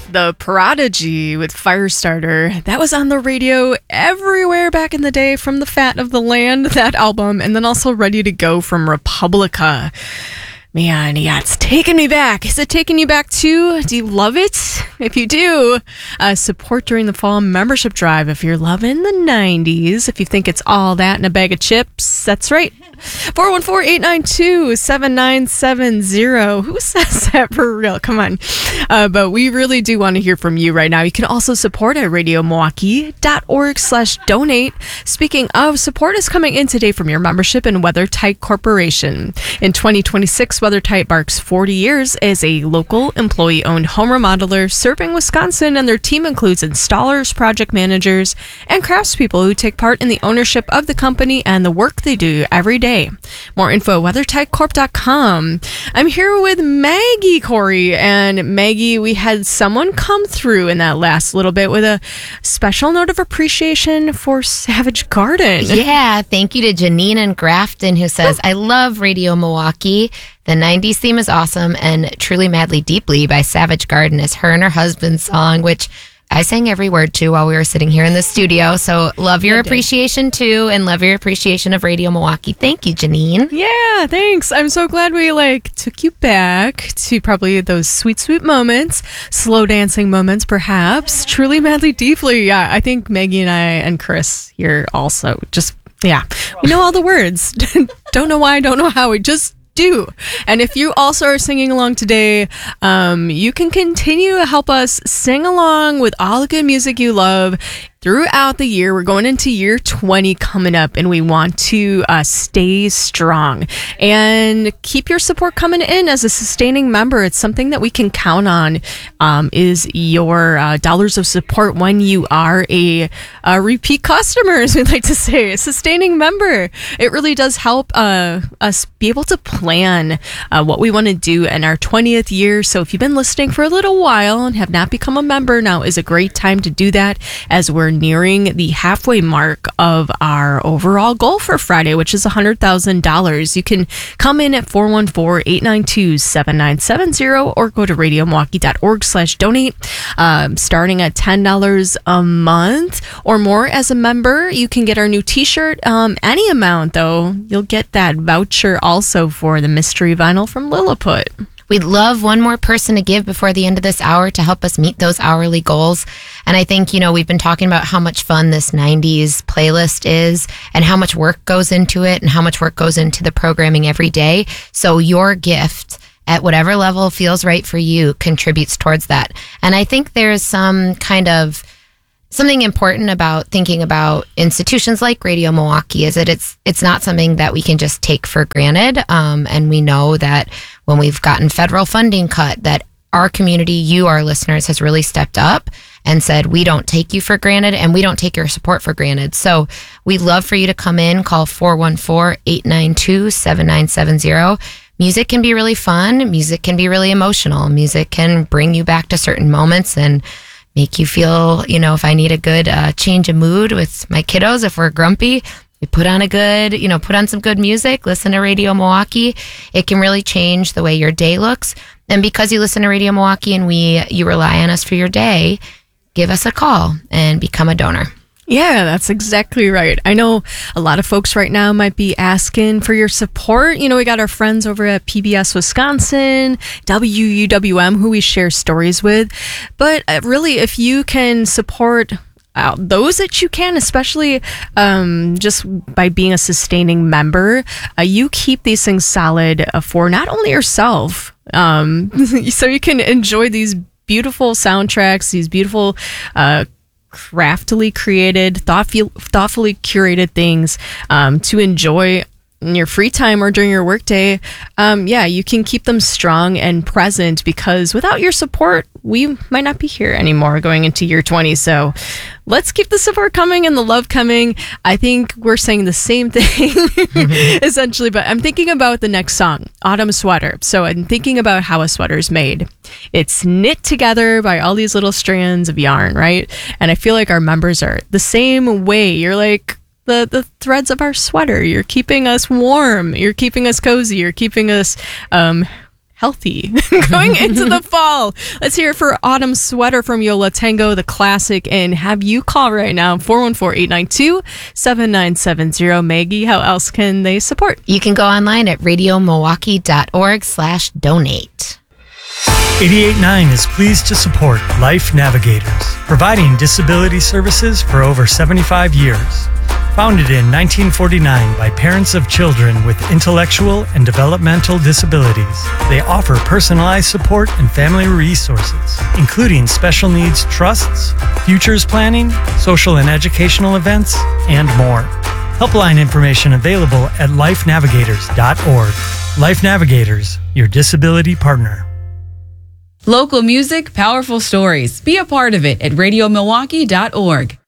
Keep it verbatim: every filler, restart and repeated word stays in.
The Prodigy with Firestarter. That was on the radio everywhere back in the day, from The Fat of the Land, that album, and then also Ready to Go from Republica. Man, yeah, it's taking me back. Is it taking you back too? Do you love it? If you do, uh, support during the fall membership drive. If you're loving the nineties, if you think it's all that in a bag of chips, that's right. four one four, eight nine two, seven nine seven zero. Who says that for real? Come on. Uh, but we really do want to hear from you right now. You can also support at radio milwaukee dot org slash donate. Speaking of, support is coming in today from your membership in WeatherTight Corporation. In twenty twenty-six, WeatherTight marks forty years as a local employee-owned home remodeler serving Wisconsin, and their team includes installers, project managers, and craftspeople who take part in the ownership of the company and the work they do every day. More info, weather tight corp dot com. I'm here with Maggie Corey, and Maggie, we had someone come through in that last little bit with a special note of appreciation for Savage Garden. Yeah, thank you to Janine in Grafton, who says, I love Radio Milwaukee. The nineties theme is awesome, and Truly Madly Deeply by Savage Garden is her and her husband's song, which I sang every word to while we were sitting here in the studio. So love your appreciation too, and love your appreciation of Radio Milwaukee. Thank you, Janine. Yeah, thanks. I'm so glad we like took you back to probably those sweet, sweet moments, slow dancing moments, perhaps. Truly Madly Deeply. Yeah, I think Maggie and I and Chris here also just, yeah, we know all the words. Don't know why, don't know how, we just do. And if you also are singing along today, um, you can continue to help us sing along with all the good music you love throughout the year. We're going into year twenty coming up, and we want to uh, stay strong and keep your support coming in as a sustaining member. It's something that we can count on, um, is your uh, dollars of support when you are a, a repeat customer, as we like to say, a sustaining member. It really does help uh, us be able to plan uh, what we want to do in our twentieth year. So if you've been listening for a little while and have not become a member, now is a great time to do that, as we're nearing the halfway mark of our overall goal for Friday, which is one hundred thousand dollars. You can come in at four one four, eight nine two, seven nine seven zero or go to radio milwaukee dot org slash donate. Um, starting at ten dollars a month or more as a member, you can get our new t-shirt. Um, any amount, though, you'll get that voucher also for the mystery vinyl from Lilliput. We'd love one more person to give before the end of this hour to help us meet those hourly goals. And I think, you know, we've been talking about how much fun this nineties playlist is and how much work goes into it and how much work goes into the programming every day. So your gift at whatever level feels right for you contributes towards that. And I think there's some kind of something important about thinking about institutions like Radio Milwaukee is that it's it's not something that we can just take for granted. Um, and we know that when we've gotten federal funding cut, that our community, you, our listeners, has really stepped up and said, we don't take you for granted and we don't take your support for granted. So we'd love for you to come in, call four one four, eight nine two, seven nine seven zero. Music can be really fun. Music can be really emotional. Music can bring you back to certain moments and make you feel, you know, if I need a good uh, change of mood with my kiddos, if we're grumpy, we put on a good, you know, put on some good music, listen to Radio Milwaukee. It can really change the way your day looks. And because you listen to Radio Milwaukee and we, you rely on us for your day, give us a call and become a donor. Yeah, that's exactly right. I know a lot of folks right now might be asking for your support. You know, we got our friends over at P B S Wisconsin, W U W M, who we share stories with. But really, if you can support Uh, those that you can, especially um, just by being a sustaining member, uh, you keep these things solid uh, for not only yourself, um, so you can enjoy these beautiful soundtracks, these beautiful uh, craftily created, thoughtful, thoughtfully curated things um, to enjoy in your free time or during your workday. Um, yeah, you can keep them strong and present, because without your support, we might not be here anymore going into year twenty. So let's keep the support coming and the love coming. I think we're saying the same thing, mm-hmm. essentially, but I'm thinking about the next song, Autumn Sweater. So I'm thinking about how a sweater is made. It's knit together by all these little strands of yarn, right? And I feel like our members are the same way. You're like the the threads of our sweater. You're keeping us warm. You're keeping us cozy. You're keeping us um healthy going into the fall. Let's hear it for Autumn Sweater from Yo La Tengo, the classic, and have you call right now, four one four, eight nine two, seven nine seven zero. Maggie, how else can they support? You can go online at radio milwaukee dot org slash donate. eighty-eight point nine is pleased to support Life Navigators, providing disability services for over seventy-five years. Founded in nineteen forty-nine by parents of children with intellectual and developmental disabilities, they offer personalized support and family resources, including special needs trusts, futures planning, social and educational events, and more. Helpline information available at life navigators dot org. Life Navigators, your disability partner. Local music, powerful stories. Be a part of it at radio milwaukee dot org.